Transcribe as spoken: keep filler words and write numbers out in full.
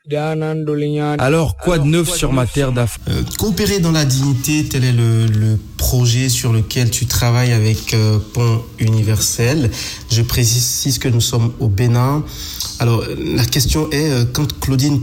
Alors, quoi de neuf sur ma terre d'Afrique? euh, Coopérer dans la dignité, tel est le, le projet sur lequel tu travailles avec euh, Pont Universel. Je précise que nous sommes au Bénin. Alors, la question est, euh, quand Claudine